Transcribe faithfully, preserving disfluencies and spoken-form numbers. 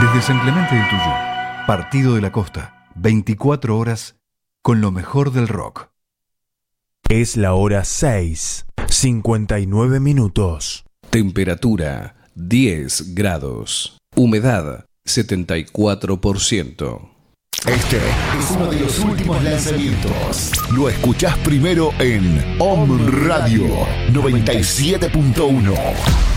Desde San Clemente del Tuyú, Partido de la Costa, veinticuatro horas con lo mejor del rock. Es la hora seis, cincuenta y nueve minutos. Temperatura diez grados. Humedad setenta y cuatro por ciento. Este es uno de los últimos lanzamientos. Lo escuchás primero en Om Radio noventa y siete punto uno.